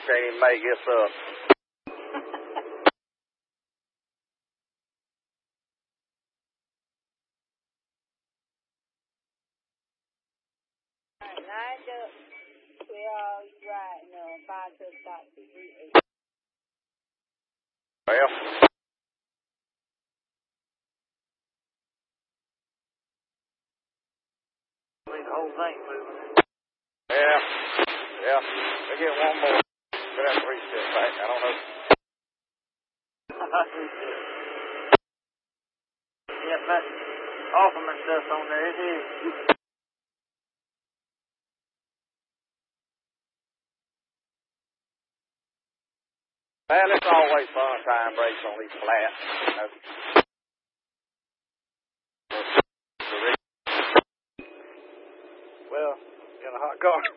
Can't even make this up. Lined up, we all riding on 5 to stop 238. Well, the whole thing moving. yeah. We get one more. We're going to reset back. I don't know. Yeah, that Offerman stuff on there, it is. Well, it's always fun time breaks on these flats. You know. Well, in a hot car.